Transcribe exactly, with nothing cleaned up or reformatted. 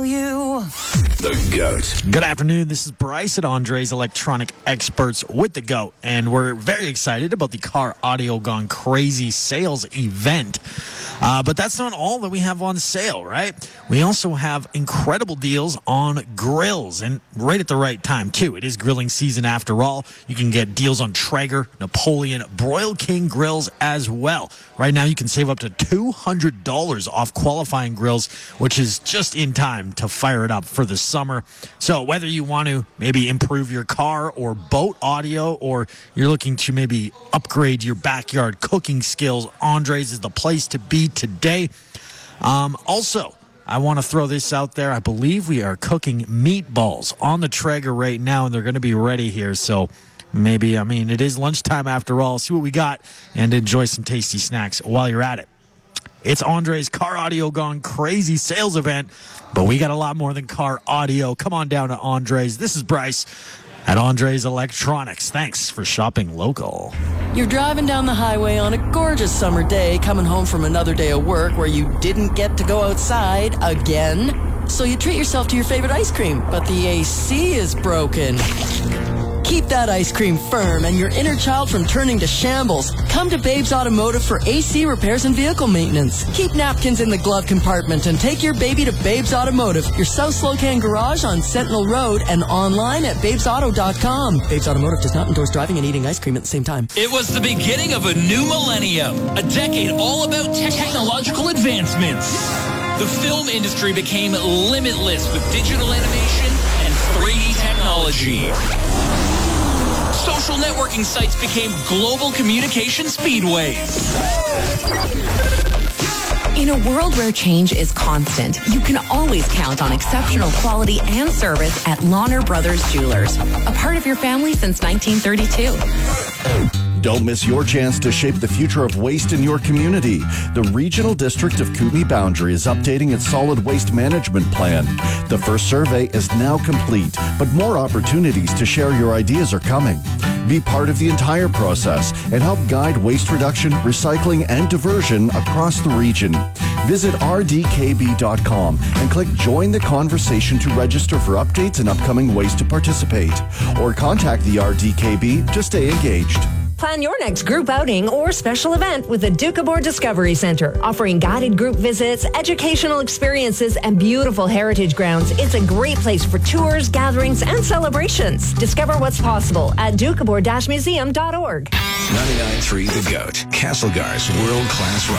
you. The GOAT. Good afternoon. This is Bryce at Andre's Electronic Experts with the GOAT, and we're very excited about the Car Audio Gone Crazy sales event. Uh, but that's not all that we have on sale, right? We also have incredible deals on grills, and right at the right time, too. It is grilling season after all. You can get deals on Traeger, Napoleon, Broil King grills as well. Right now, you can save up to two hundred dollars off qualifying grills, which is just in time to fire it up for the summer. So whether you want to maybe improve your car or boat audio, or you're looking to maybe upgrade your backyard cooking skills, Andre's is the place to be today. Um, also, I want to throw this out there. I believe we are cooking meatballs on the Traeger right now, and they're going to be ready here. So maybe, I mean, it is lunchtime after all. See what we got and enjoy some tasty snacks while you're at it. It's Andre's Car Audio Gone Crazy sales event, but we got a lot more than car audio. Come on down to Andre's. This is Bryce at Andre's Electronics. Thanks for shopping local. You're driving down the highway on a gorgeous summer day, coming home from another day of work where you didn't get to go outside again. So you treat yourself to your favorite ice cream, but the A C is broken. Keep that ice cream firm and your inner child from turning to shambles. Come to Babes Automotive for A C repairs and vehicle maintenance. Keep napkins in the glove compartment and take your baby to Babes Automotive, your South Slocan garage on Sentinel Road, and online at babes auto dot com. Babes Automotive does not endorse driving and eating ice cream at the same time. It was the beginning of a new millennium, a decade all about te- technological advancements. The film industry became limitless with digital animation and three D technology. Social networking sites became global communication speedways. In a world where change is constant, you can always count on exceptional quality and service at Lahner Brothers Jewelers, a part of your family since nineteen thirty-two. Don't miss your chance to shape the future of waste in your community. The Regional District of Kootenay Boundary is updating its solid waste management plan. The first survey is now complete, but more opportunities to share your ideas are coming. Be part of the entire process and help guide waste reduction, recycling, and diversion across the region. Visit r d k b dot com and click Join the Conversation to register for updates and upcoming ways to participate. Or contact the R D K B to stay engaged. Plan your next group outing or special event with the Doukhobor Discovery Center, offering guided group visits, educational experiences, and beautiful heritage grounds. It's a great place for tours, gatherings, and celebrations. Discover what's possible at doukhobor dash museum dot org. ninety-nine point three The GOAT. Castlegar's world-class